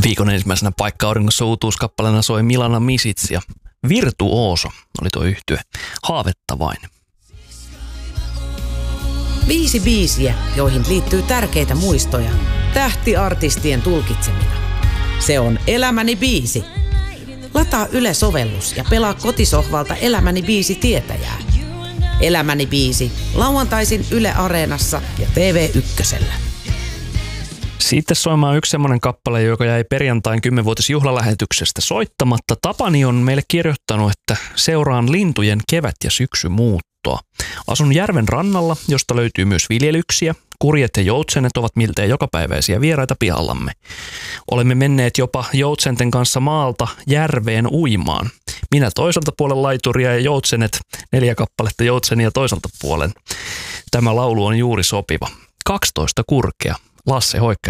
Viikon ensimmäisenä Paikka-auringossa uutuuskappaleena soi Milana Misits ja Virtuoso oli tuo yhtye. Haavetta vain. 5 biisiä, joihin liittyy tärkeitä muistoja. Tähtiartistien tulkitsemina. Se on Elämäni biisi. Lataa Yle-sovellus ja pelaa kotisohvalta Elämäni biisi tietäjää. Elämäni biisi. Lauantaisin Yle Areenassa ja TV1:llä. Sitten soimaan yksi semmoinen kappale, joka jäi perjantain 10-vuotisjuhlalähetyksestä soittamatta. Tapani on meille kirjoittanut, että seuraan lintujen kevät- ja syksymuuttoa. Asun järven rannalla, josta löytyy myös viljelyksiä. Kurjet ja joutsenet ovat miltei jokapäiväisiä vieraita pihallamme. Olemme menneet jopa joutsenten kanssa maalta järveen uimaan. Minä toiselta puolen laituria ja joutsenet, 4 kappaletta joutsenia toiselta puolen. Tämä laulu on juuri sopiva. 12 kurkea. Lasse Hoikka